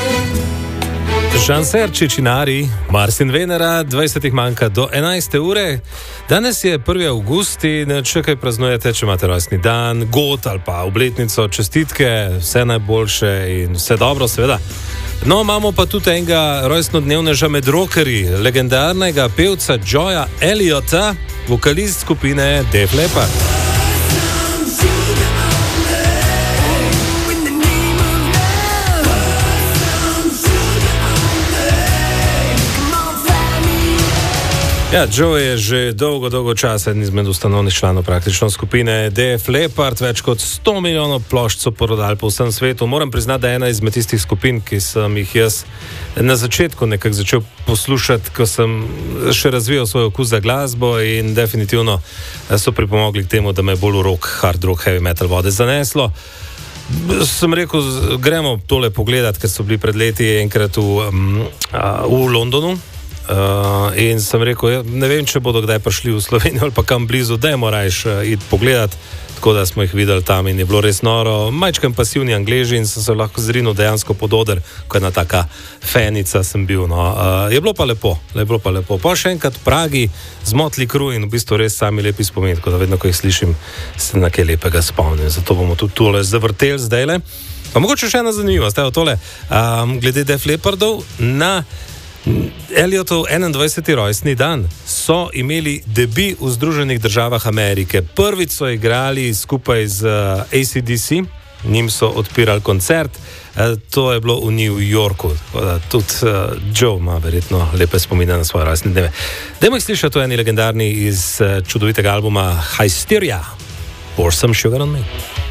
Žan Serčič in Ari, Mars in Venera, 20 manjka do 11. ure. Danes je 1. avgust in če kaj praznujete, če imate rojstni dan, god ali pa obletnico, čestitke, vse najboljše in vse dobro, seveda. No, imamo pa tudi enega rojstnodnevneža med rockerji, legendarnega pevca Joeja Elliota, vokalist skupine Def Leppard. Ja, Joe je že dolgo časa eden izmed ustanovnih članov praktično skupine Def Leppard, več kot 100 milijonov plošč so prodali po vsem svetu. Moram priznati, da je ena izmed tistih skupin, ki sem jih jaz na začetku nekako začel poslušati, ko sem še razvijal svoj okus za glasbo in definitivno so pripomogli k temu, da me je bolj v rock, hard rock, heavy metal vode zaneslo. Sem rekel, gremo tole pogledat, ker so bili pred leti enkrat v Londonu. In sem rekel, ne vem, če bodo kdaj prišli v Slovenijo ali pa kam blizu, dajmo rajš iti pogledat, tako da smo jih videli tam in je bilo res noro, majčkem pasivni Angleži in sem se lahko zrinil dejansko pod oder, ko ena taka fenica sem bil, no. Je bilo pa lepo. Pa še enkrat v Pragi z Motley Crue in v bistvu res sami lepi spomin, tako da vedno, ko jih slišim, se na kaj lepega spomnim, zato bomo tudi tole zavrteli zdajle. Pa mogoče še ena zanimivost, evo tole, glede Def Leppardov, na Elliotov 21. rojstni dan so imeli debi v Združenih državah Amerike. Prvič so igrali skupaj z AC/DC, njim so odpirali koncert, to je bilo v New Yorku. Tudi Joe ima verjetno lepe spomine na svoje rojstne dneve. Dajmo jih slišati, to je eni legendarni iz čudovitega albuma Hysteria, Pour Some Sugar on Me.